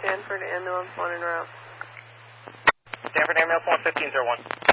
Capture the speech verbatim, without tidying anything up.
Stanford ambulance one en route. Stanford ambulance one fifteen zero one.